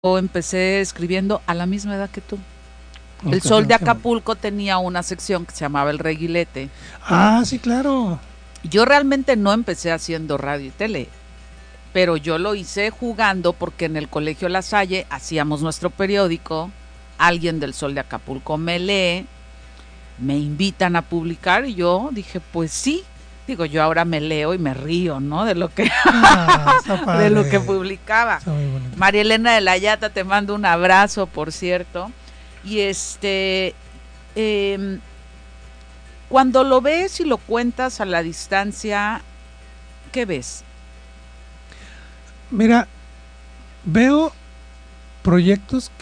empecé escribiendo a la misma edad que tú. Ok, El Sol de ok. Acapulco tenía una sección que se llamaba El Reguilete. Ah, sí, claro. Yo realmente no empecé haciendo radio y tele, pero yo lo hice jugando porque en el Colegio La Salle hacíamos nuestro periódico, alguien del Sol de Acapulco me lee, me invitan a publicar y yo dije, pues sí. Digo, yo ahora me leo y me río, ¿no? De lo que Está padre. de lo que publicaba. Está muy bonito. María Elena de la Llata, te mando un abrazo, por cierto. Y cuando lo ves y lo cuentas a la distancia, ¿qué ves? Mira, veo proyectos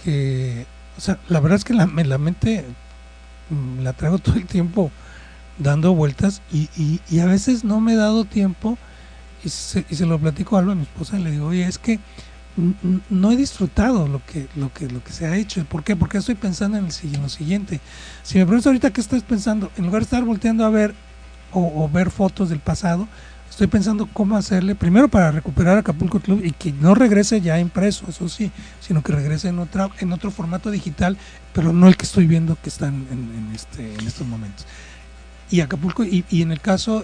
o sea, la verdad es que la mente la traigo todo el tiempo dando vueltas y a veces no me he dado tiempo y se lo platico a Alba, a mi esposa, y le digo, oye, es que no he disfrutado lo que se ha hecho. ¿Por qué? Porque estoy pensando en lo siguiente. Si me preguntas ahorita qué estás pensando, en lugar de estar volteando a ver o ver fotos del pasado, estoy pensando cómo hacerle, primero para recuperar Acapulco Club y que no regrese ya impreso, eso sí, sino que regrese en otro formato digital, pero no el que estoy viendo que está en estos momentos. Y Acapulco, y en el caso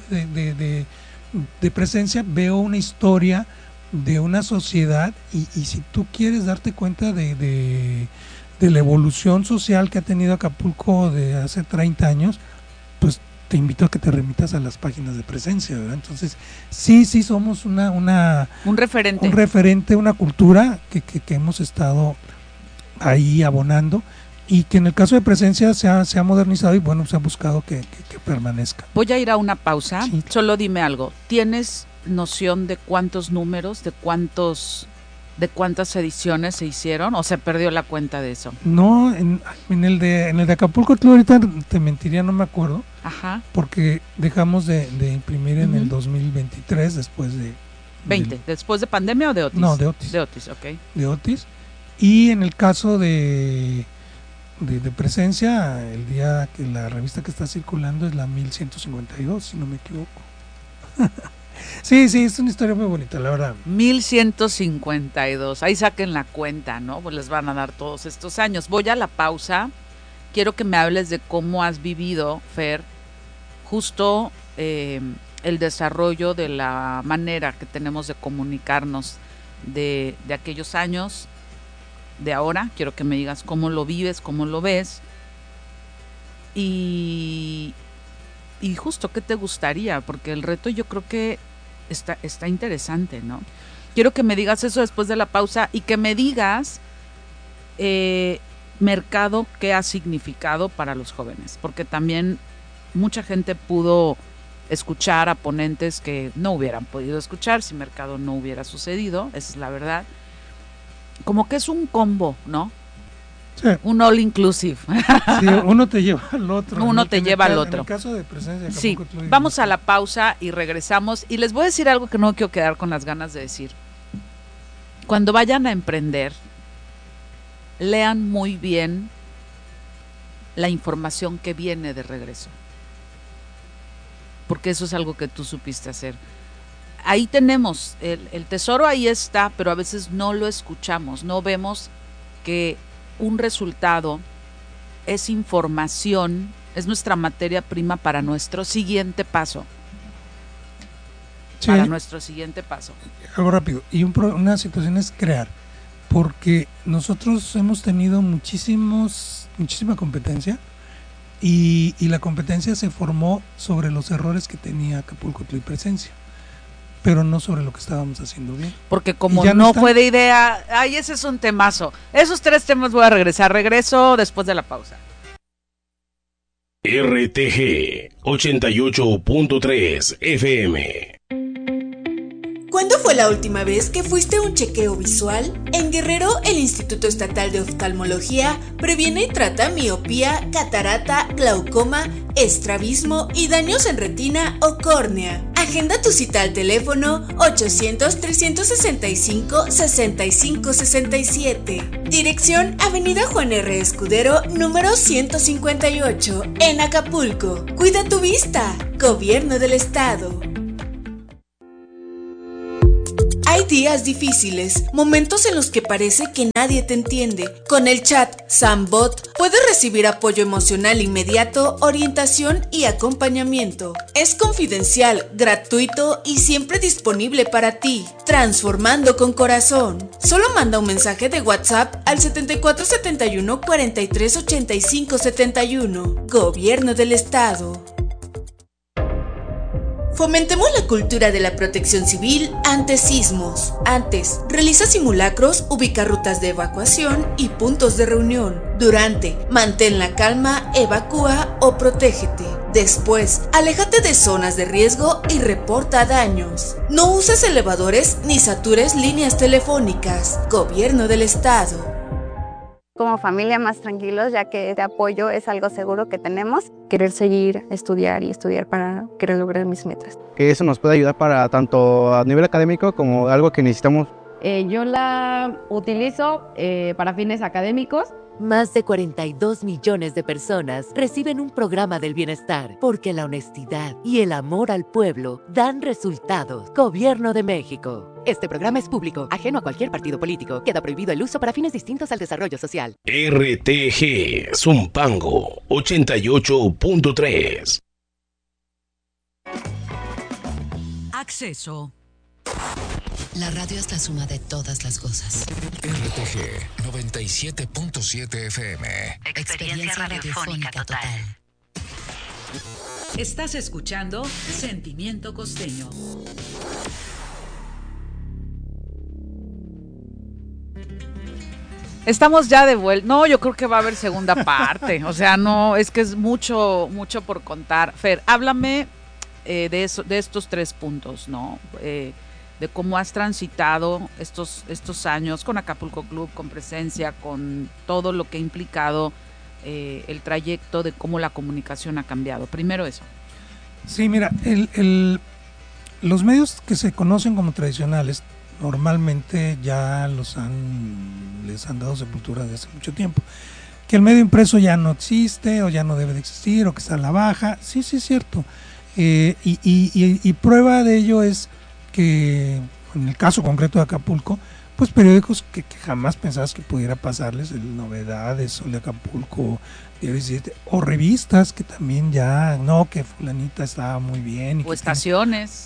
de Presencia, veo una historia de una sociedad y si tú quieres darte cuenta de la evolución social que ha tenido Acapulco de hace 30 años, pues te invito a que te remitas a las páginas de Presencia, ¿verdad? Entonces, sí somos un referente, una cultura que hemos estado ahí abonando y que en el caso de Presencia se ha modernizado y bueno, se ha buscado que permanezca. Voy a ir a una pausa, Sí. Solo dime algo, ¿tienes noción de cuántos números, de cuántas ediciones se hicieron o se perdió la cuenta de eso? No, en el de Acapulco Club ahorita te mentiría, no me acuerdo. Ajá. Porque dejamos de imprimir en el Ujú. 2023 después de 20, ¿después de pandemia o de Otis? No, de Otis. De Otis, ok. De Otis. Y en el caso de Presencia, el día que la revista que está circulando es la 1152, si no me equivoco. Sí, es una historia muy bonita, la verdad. 1152, ahí saquen la cuenta, ¿no? Pues les van a dar todos estos años. Voy a la pausa, quiero que me hables de cómo has vivido, Fer, justo el desarrollo de la manera que tenemos de comunicarnos de aquellos años, de ahora. Quiero que me digas cómo lo vives, cómo lo ves y justo qué te gustaría, porque el reto yo creo que está interesante, ¿no? Quiero que me digas eso después de la pausa y que me digas mercado qué ha significado para los jóvenes, porque también mucha gente pudo escuchar a ponentes que no hubieran podido escuchar si mercado no hubiera sucedido, esa es la verdad. Como que es un combo, ¿no? Sí. Un all inclusive. Sí, uno te lleva al otro. Uno te lleva al otro. En el caso de Presencia, sí, vamos a la pausa y regresamos. Y les voy a decir algo que no quiero quedar con las ganas de decir. Cuando vayan a emprender, lean muy bien la información que viene de regreso. Porque eso es algo que tú supiste hacer. Ahí tenemos, el tesoro ahí está, pero a veces no lo escuchamos, no vemos que un resultado es información, es nuestra materia prima para nuestro siguiente paso. Sí. Para nuestro siguiente paso. Algo rápido. Y una situación es crear, porque nosotros hemos tenido muchísima competencia y la competencia se formó sobre los errores que tenía Acapulco Club y Presencia, pero no sobre lo que estábamos haciendo bien. Porque como no fue de idea, ay, ese es un temazo. Esos 3 temas voy a regreso después de la pausa. RTG 88.3 FM. ¿Cuándo fue la última vez que fuiste a un chequeo visual? En Guerrero, el Instituto Estatal de Oftalmología previene y trata miopía, catarata, glaucoma, estrabismo y daños en retina o córnea. Agenda tu cita al teléfono 800-365-6567. Dirección Avenida Juan R. Escudero, número 158, en Acapulco. Cuida tu vista. Gobierno del Estado. Hay días difíciles, momentos en los que parece que nadie te entiende. Con el chat Sambot puedes recibir apoyo emocional inmediato, orientación y acompañamiento. Es confidencial, gratuito y siempre disponible para ti. Transformando con corazón. Solo manda un mensaje de WhatsApp al 7471 43 85 71. Gobierno del Estado. Fomentemos la cultura de la protección civil ante sismos. Antes, realiza simulacros, ubica rutas de evacuación y puntos de reunión. Durante, mantén la calma, evacúa o protégete. Después, aléjate de zonas de riesgo y reporta daños. No uses elevadores ni satures líneas telefónicas. Gobierno del Estado. Como familia más tranquilos, ya que este apoyo es algo seguro que tenemos. Querer seguir, estudiar para querer lograr mis metas. Que eso nos puede ayudar para tanto a nivel académico como algo que necesitamos. Yo la utilizo para fines académicos. Más de 42 millones de personas reciben un programa del bienestar porque la honestidad y el amor al pueblo dan resultados. Gobierno de México. Este programa es público, ajeno a cualquier partido político. Queda prohibido el uso para fines distintos al desarrollo social. RTG Zumpango 88.3. Acceso. La radio es la suma de todas las cosas. RTG 97.7 FM. Experiencia radiofónica total. Estás escuchando Sentimiento Costeño. Estamos ya de vuelta. No, yo creo que va a haber segunda parte. O sea, no, es que es mucho por contar. Fer, háblame de estos 3 puntos, ¿no? De cómo has transitado estos años con Acapulco Club, con presencia, con todo lo que ha implicado el trayecto de cómo la comunicación ha cambiado. Primero eso. Sí, mira, los medios que se conocen como tradicionales normalmente ya les han dado sepultura desde hace mucho tiempo. Que el medio impreso ya no existe o ya no debe de existir o que está a la baja, sí es cierto. Y prueba de ello es que en el caso concreto de Acapulco, pues periódicos que jamás pensabas que pudiera pasarles, el Novedades, Sol de Acapulco, o revistas que también ya, no, que fulanita estaba muy bien. Y o estaciones.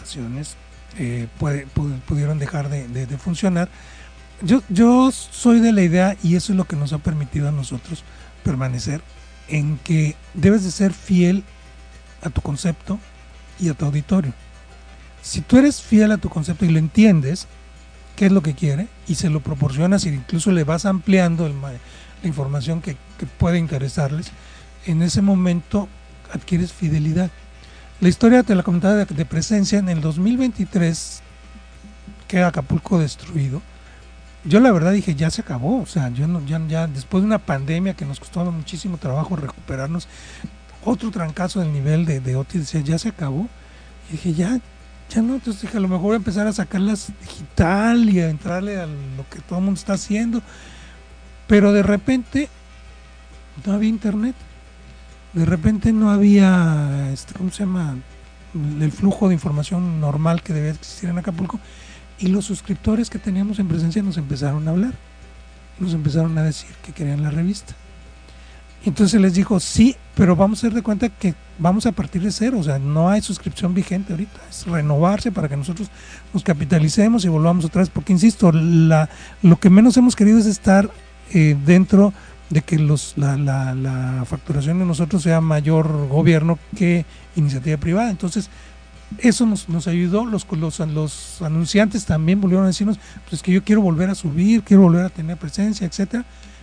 Pudieron dejar de funcionar. Yo soy de la idea, y eso es lo que nos ha permitido a nosotros permanecer, en que debes de ser fiel a tu concepto y a tu auditorio. Si tú eres fiel a tu concepto y lo entiendes, qué es lo que quiere, y se lo proporcionas e incluso le vas ampliando la información que puede interesarles, en ese momento adquieres fidelidad. La historia te la comentaba de presencia en el 2023, queda Acapulco destruido. Yo la verdad dije, ya se acabó, o sea, ya después de una pandemia que nos costó muchísimo trabajo recuperarnos, otro trancazo del nivel de Otis, decía, ya se acabó. Y dije, ya no, entonces dije, a lo mejor voy a empezar a sacarlas digital y a entrarle a lo que todo el mundo está haciendo. Pero de repente no había internet, de repente no había, ¿cómo se llama?, el flujo de información normal que debía existir en Acapulco, y los suscriptores que teníamos en presencia nos empezaron a hablar, nos empezaron a decir que querían la revista. Entonces les dijo, sí, pero vamos a hacer de cuenta que vamos a partir de cero, o sea, no hay suscripción vigente ahorita, es renovarse para que nosotros nos capitalicemos y volvamos otra vez, porque insisto, lo que menos hemos querido es estar dentro de que la facturación de nosotros sea mayor gobierno que iniciativa privada. Entonces eso nos ayudó. Los anunciantes también volvieron a decirnos, pues que yo quiero volver a subir, quiero volver a tener presencia, etcétera,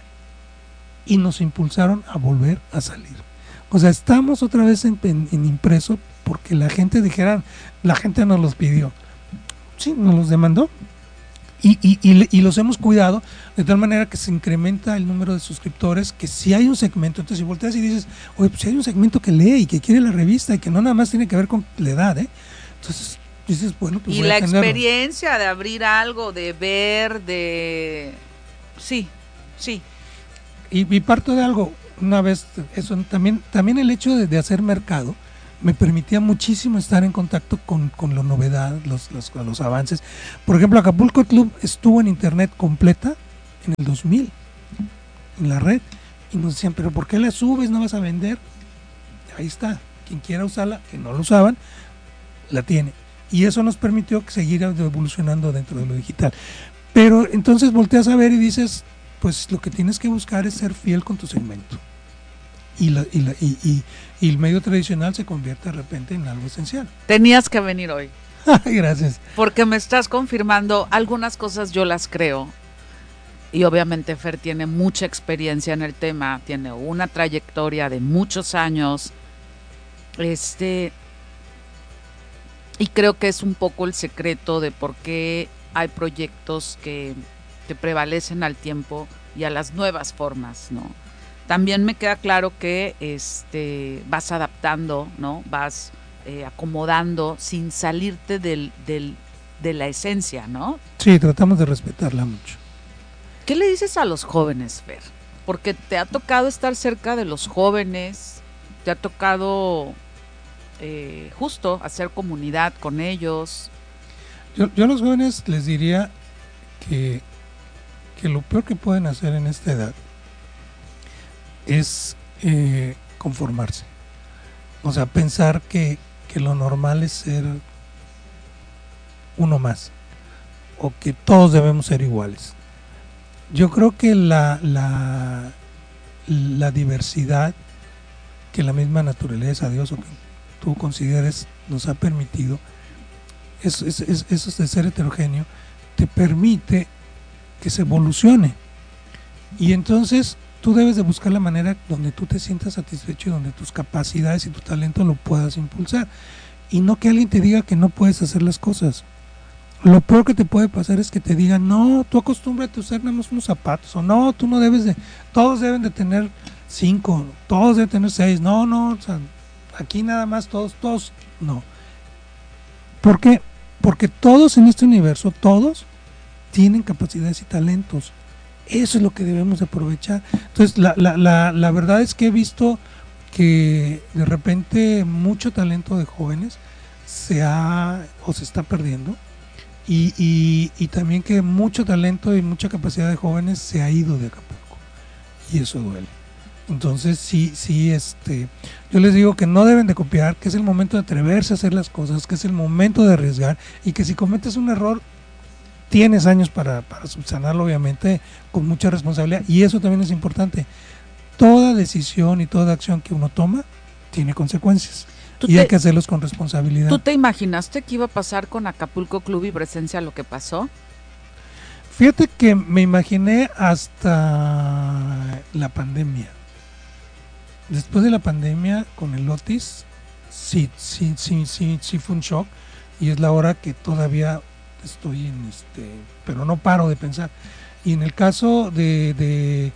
y nos impulsaron a volver a salir. O sea, estamos otra vez en impreso porque la gente nos los pidió, sí, nos los demandó. Y los hemos cuidado de tal manera que se incrementa el número de suscriptores, que si hay un segmento, entonces si volteas y dices, oye, pues si hay un segmento que lee y que quiere la revista y que no nada más tiene que ver con la edad, entonces dices, bueno, pues y voy la a tenerlo. Experiencia de abrir algo, de ver, sí. Y parto de algo, una vez, eso también el hecho de hacer mercado me permitía muchísimo estar en contacto con la novedad, los avances. Por ejemplo, Acapulco Club estuvo en internet completa en el 2000, en la red, y nos decían, pero ¿por qué la subes? ¿No vas a vender? Ahí está, quien quiera usarla, que no lo usaban, la tiene. Y eso nos permitió seguir evolucionando dentro de lo digital. Pero entonces volteas a ver y dices, pues lo que tienes que buscar es ser fiel con tu segmento. Y el medio tradicional se convierte de repente en algo esencial. Tenías que venir hoy. Gracias. Porque me estás confirmando algunas cosas, yo las creo. Y obviamente Fer tiene mucha experiencia en el tema, tiene una trayectoria de muchos años. Y creo que es un poco el secreto de por qué hay proyectos que prevalecen al tiempo y a las nuevas formas, ¿no? También me queda claro que vas adaptando, ¿no? Vas acomodando sin salirte de la esencia, ¿no? Sí, tratamos de respetarla mucho. ¿Qué le dices a los jóvenes, Fer? Porque te ha tocado estar cerca de los jóvenes, te ha tocado justo hacer comunidad con ellos. Yo a los jóvenes les diría que lo peor que pueden hacer en esta edad es conformarse. O sea, pensar que lo normal es ser uno más, o que todos debemos ser iguales. Yo creo que la diversidad que la misma naturaleza, Dios, o que tú consideres, nos ha permitido, eso de ser heterogéneo, te permite que se evolucione. Y entonces tú debes de buscar la manera donde tú te sientas satisfecho y donde tus capacidades y tu talento lo puedas impulsar. Y no que alguien te diga que no puedes hacer las cosas. Lo peor que te puede pasar es que te digan, no, tú acostúmbrate a usar nada más unos zapatos, o no, tú no debes de, todos deben de tener 5, todos deben tener 6, no, o sea, aquí nada más todos, no. ¿Por qué? Porque todos en este universo, todos tienen capacidades y talentos. Eso es lo que debemos aprovechar. Entonces, la verdad es que he visto que de repente mucho talento de jóvenes se está perdiendo. Y también que mucho talento y mucha capacidad de jóvenes se ha ido de Acapulco, y eso duele. Entonces sí, yo les digo que no deben de copiar, que es el momento de atreverse a hacer las cosas, que es el momento de arriesgar, y que si cometes un error tienes años para subsanarlo, obviamente con mucha responsabilidad. Y eso también es importante, toda decisión y toda acción que uno toma tiene consecuencias. Y hay que hacerlos con responsabilidad. ¿Tú te imaginaste que iba a pasar con Acapulco Club y Presencia lo que pasó? Fíjate que me imaginé hasta la pandemia. Después de la pandemia con el Otis, sí fue un shock, y es la hora que todavía estoy pero no paro de pensar. Y en el caso de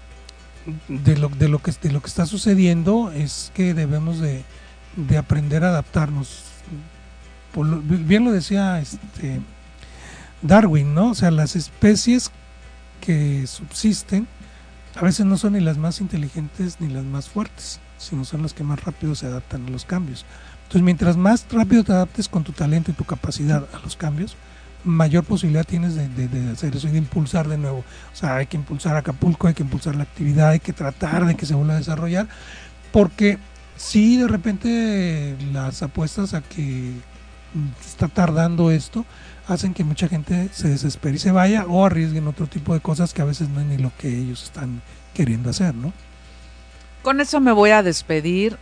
lo que está sucediendo es que debemos de aprender a adaptarnos. Bien lo decía Darwin, ¿no? O sea, las especies que subsisten a veces no son ni las más inteligentes ni las más fuertes, sino son las que más rápido se adaptan a los cambios. Entonces, mientras más rápido te adaptes con tu talento y tu capacidad a los cambios, mayor posibilidad tienes de hacer eso y de impulsar de nuevo. O sea, hay que impulsar Acapulco, hay que impulsar la actividad, hay que tratar de que se vuelva a desarrollar, porque si de repente las apuestas a que está tardando esto hacen que mucha gente se desespere y se vaya, o arriesguen otro tipo de cosas que a veces no es ni lo que ellos están queriendo hacer, ¿no? Con eso me voy a despedir.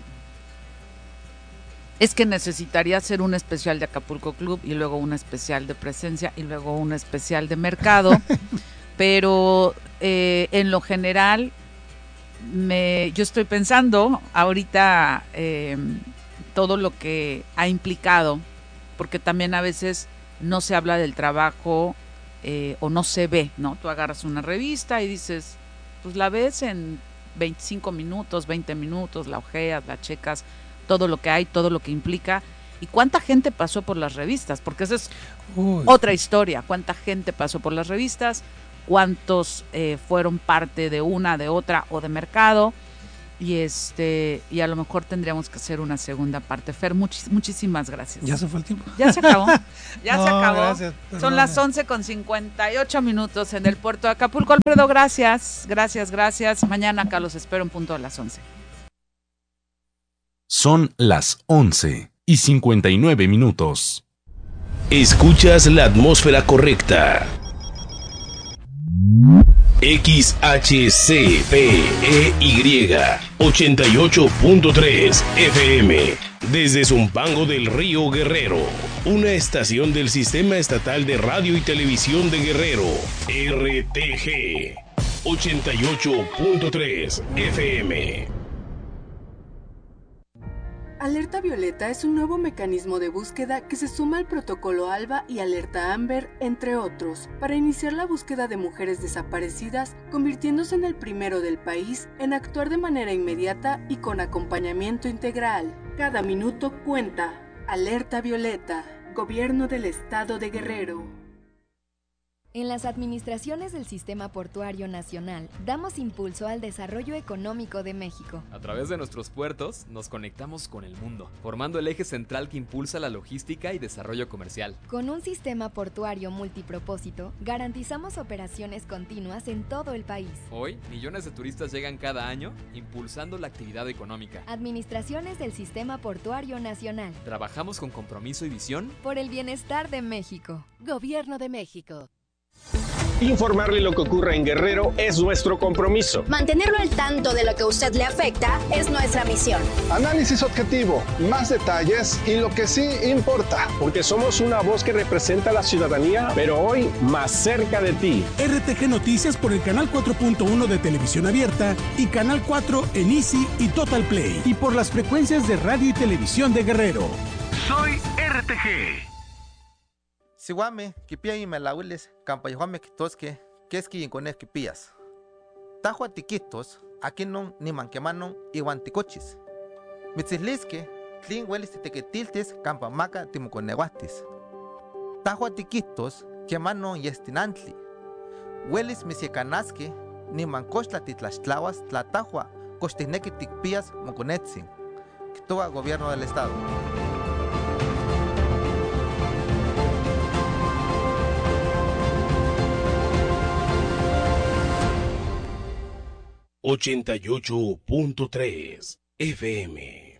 Es que necesitaría hacer un especial de Acapulco Club y luego un especial de Presencia y luego un especial de Mercado, pero en lo general yo estoy pensando ahorita todo lo que ha implicado, porque también a veces no se habla del trabajo o no se ve, ¿no? Tú agarras una revista y dices, pues la ves en 25 minutos, 20 minutos, la ojeas, la checas, todo lo que hay, todo lo que implica, y cuánta gente pasó por las revistas, porque esa es otra historia, cuánta gente pasó por las revistas, cuántos fueron parte de una, de otra o de Mercado, y a lo mejor tendríamos que hacer una segunda parte. Fer, muchísimas gracias. ¿Ya se fue el tiempo? Ya se acabó. Ya No, se acabó. gracias, Son las 11:58 en el puerto de Acapulco. Alfredo, gracias. Mañana acá los espero en punto a las 11. Son las 11:59. Escuchas la atmósfera correcta. XHCPEY 88.3 FM. Desde Zumpango del Río Guerrero. Una estación del Sistema Estatal de Radio y Televisión de Guerrero. RTG 88.3 FM. Alerta Violeta es un nuevo mecanismo de búsqueda que se suma al protocolo ALBA y Alerta Amber, entre otros, para iniciar la búsqueda de mujeres desaparecidas, convirtiéndose en el primero del país en actuar de manera inmediata y con acompañamiento integral. Cada minuto cuenta. Alerta Violeta, Gobierno del Estado de Guerrero. En las administraciones del Sistema Portuario Nacional, damos impulso al desarrollo económico de México. A través de nuestros puertos, nos conectamos con el mundo, formando el eje central que impulsa la logística y desarrollo comercial. Con un sistema portuario multipropósito, garantizamos operaciones continuas en todo el país. Hoy, millones de turistas llegan cada año, impulsando la actividad económica. Administraciones del Sistema Portuario Nacional. Trabajamos con compromiso y visión por el bienestar de México. Gobierno de México. Informarle lo que ocurre en Guerrero es nuestro compromiso. Mantenerlo al tanto de lo que a usted le afecta es nuestra misión. Análisis objetivo, más detalles y lo que sí importa. Porque somos una voz que representa a la ciudadanía, pero hoy más cerca de ti. RTG Noticias por el canal 4.1 de Televisión Abierta y canal 4 en Easy y Total Play. Y por las frecuencias de radio y televisión de Guerrero. Soy RTG. Siwame, kipia y melaules, campayahuame kitosque, keski incones kipías. Tajua tiquitos, aquí no ni manquemanon y guanticochis. Mitzislisque, tlin huelis tequetiltes, campamaca timuconeguastis. Tajua tiquitos, quemanon y estinantli. Huelis misiecanasque, ni mancochla titlachtlawas, tlatajua, costineque ticpías, moconetzin. Quitoa Gobierno del Estado. 88.3 FM.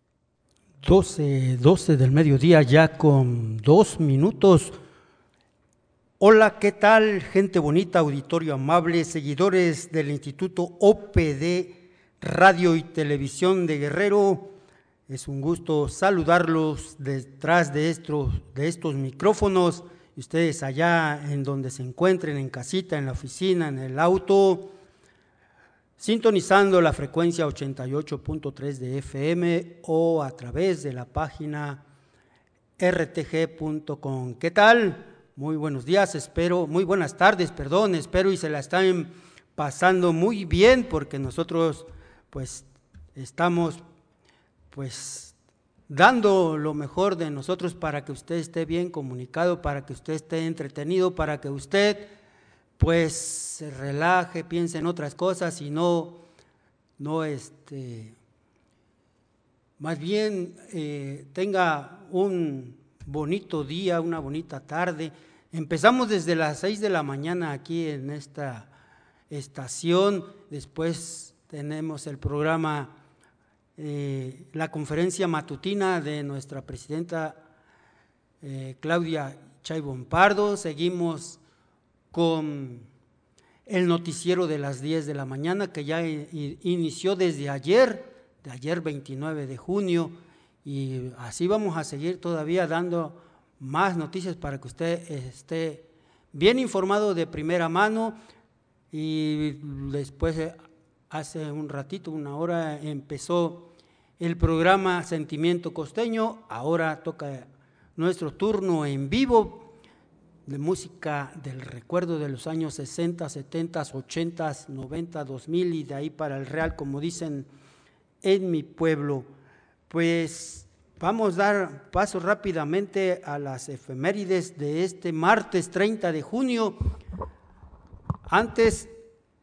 12 del mediodía ya con 2 minutos. Hola, ¿qué tal? Gente bonita, auditorio amable, seguidores del Instituto OPD Radio y Televisión de Guerrero. Es un gusto saludarlos detrás de estos micrófonos. Ustedes allá en donde se encuentren, en casita, en la oficina, en el auto, sintonizando la frecuencia 88.3 de FM o a través de la página rtg.com. ¿Qué tal? Muy buenos días, muy buenas tardes, espero y se la están pasando muy bien porque nosotros pues estamos pues dando lo mejor de nosotros para que usted esté bien comunicado, para que usted esté entretenido, para que usted pues se relaje, piense en otras cosas y más bien tenga un bonito día, una bonita tarde. Empezamos desde las 6 de la mañana aquí en esta estación, después tenemos el programa, la conferencia matutina de nuestra presidenta Claudia Sheinbaum Pardo, seguimos con el noticiero de las 10 de la mañana que ya inició desde ayer 29 de junio y así vamos a seguir todavía dando más noticias para que usted esté bien informado de primera mano y después hace un ratito, una hora empezó el programa Sentimiento Costeño, ahora toca nuestro turno en vivo de música del recuerdo de los años 60, 70, 80, 90, 2000 y de ahí para el real, como dicen en mi pueblo. Pues vamos a dar paso rápidamente a las efemérides de este martes 30 de junio. Antes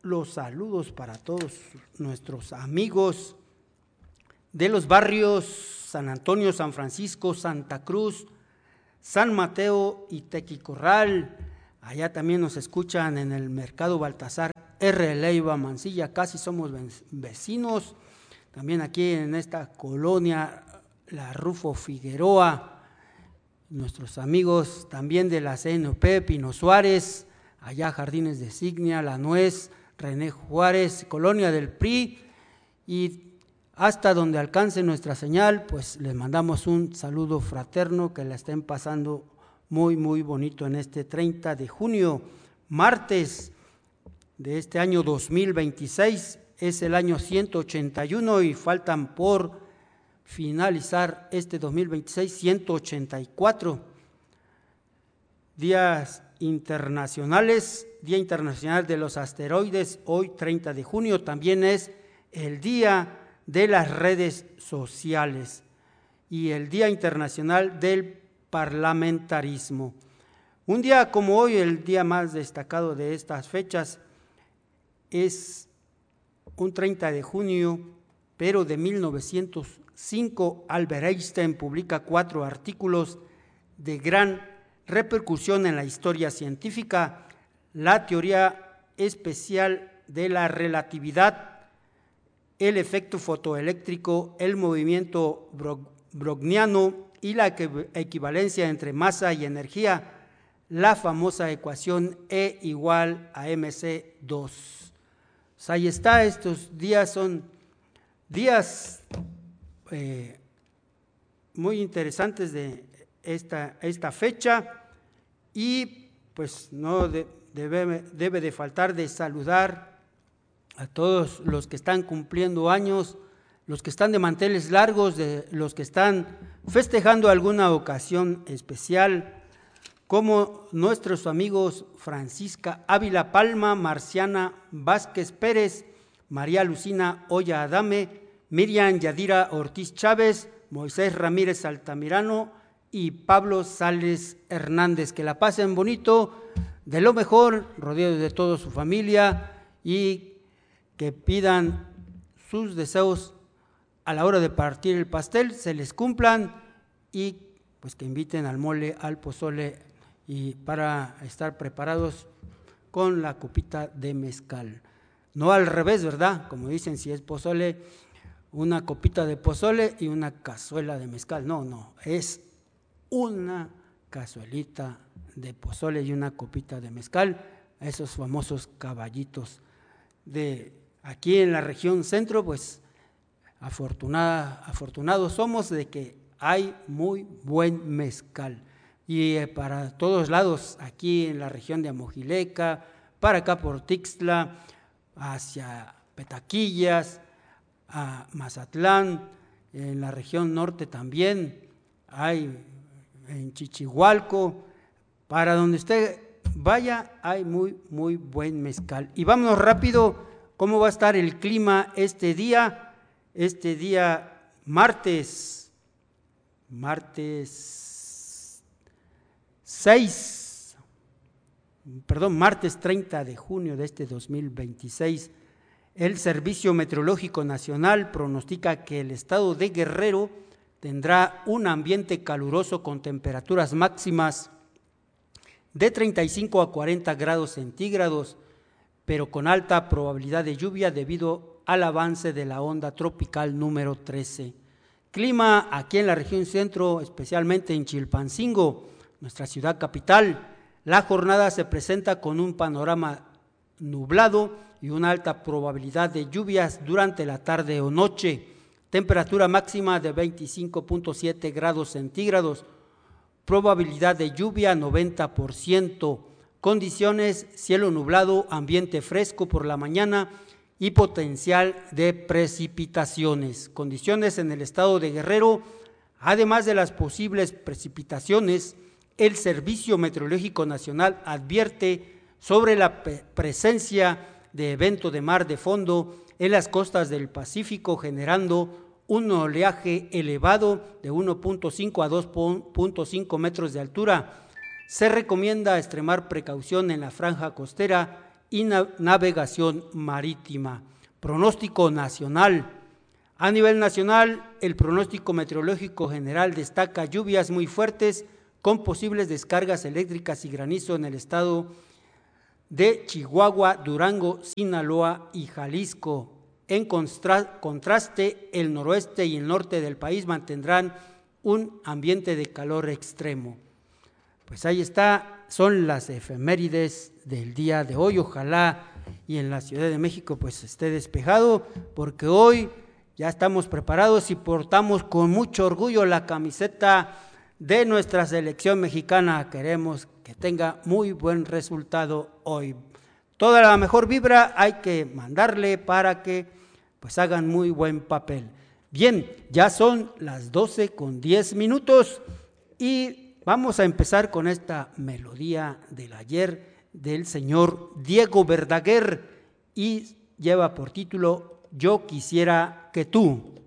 los saludos para todos nuestros amigos de los barrios San Antonio, San Francisco, Santa Cruz, San Mateo y Tequicorral. Allá también nos escuchan en el Mercado Baltasar, R. Leiva, Mansilla, casi somos vecinos. También aquí en esta colonia, la Rufo Figueroa, nuestros amigos también de la CNP, Pino Suárez, allá Jardines de Signia, La Nuez, René Juárez, Colonia del PRI, y hasta donde alcance nuestra señal, pues les mandamos un saludo fraterno, que la estén pasando muy, muy bonito en este 30 de junio, martes de este año 2026, es el año 181 y faltan por finalizar este 2026 184 días internacionales. Día Internacional de los Asteroides, hoy 30 de junio, también es el Día de las Redes Sociales y el Día Internacional del Parlamentarismo. Un día como hoy, el día más destacado de estas fechas, es un 30 de junio, pero de 1905, Albert Einstein publica 4 artículos de gran repercusión en la historia científica: la teoría especial de la relatividad, el efecto fotoeléctrico, el movimiento browniano y la equivalencia entre masa y energía, la famosa ecuación E igual a mc2. Pues ahí está, estos días son días muy interesantes de esta fecha, y pues no debe de faltar de saludar a todos los que están cumpliendo años, los que están de manteles largos, de los que están festejando alguna ocasión especial, como nuestros amigos Francisca Ávila Palma, Marciana Vázquez Pérez, María Lucina Oya Adame, Miriam Yadira Ortiz Chávez, Moisés Ramírez Altamirano y Pablo Sales Hernández. Que la pasen bonito, de lo mejor, rodeados de toda su familia, y que pidan sus deseos a la hora de partir el pastel, se les cumplan, y pues que inviten al mole, al pozole, y para estar preparados con la copita de mezcal. No al revés, ¿verdad? Como dicen, si es pozole, una copita de pozole y una cazuela de mezcal. No, es una cazuelita de pozole y una copita de mezcal, esos famosos caballitos de aquí en la región centro. Pues afortunados somos de que hay muy buen mezcal, y para todos lados, aquí en la región de Amojileca, para acá por Tixtla, hacia Petaquillas, a Mazatlán, en la región norte también hay, en Chichihualco, para donde usted vaya hay muy, muy buen mezcal. Y vámonos rápido, ¿cómo va a estar el clima este día martes 30 de junio de este 2026, el Servicio Meteorológico Nacional pronostica que el estado de Guerrero tendrá un ambiente caluroso con temperaturas máximas de 35 a 40 grados centígrados, pero con alta probabilidad de lluvia debido al avance de la onda tropical número 13. Clima aquí en la región centro, especialmente en Chilpancingo, nuestra ciudad capital. La jornada se presenta con un panorama nublado y una alta probabilidad de lluvias durante la tarde o noche. Temperatura máxima de 25.7 grados centígrados. Probabilidad de lluvia 90%. Condiciones: cielo nublado, ambiente fresco por la mañana y potencial de precipitaciones. Condiciones en el estado de Guerrero: además de las posibles precipitaciones, el Servicio Meteorológico Nacional advierte sobre la presencia de evento de mar de fondo en las costas del Pacífico, generando un oleaje elevado de 1.5 a 2.5 metros de altura. Se recomienda extremar precaución en la franja costera y navegación marítima. Pronóstico nacional. A nivel nacional, el pronóstico meteorológico general destaca lluvias muy fuertes con posibles descargas eléctricas y granizo en el estado de Chihuahua, Durango, Sinaloa y Jalisco. En contraste, el noroeste y el norte del país mantendrán un ambiente de calor extremo. Pues ahí está, son las efemérides del día de hoy. Ojalá y en la Ciudad de México pues esté despejado, porque hoy ya estamos preparados y portamos con mucho orgullo la camiseta de nuestra selección mexicana. Queremos que tenga muy buen resultado hoy. Toda la mejor vibra hay que mandarle para que pues hagan muy buen papel. Bien, ya son las 12:10 y vamos a empezar con esta melodía del ayer del señor Diego Verdaguer y lleva por título Yo quisiera que tú.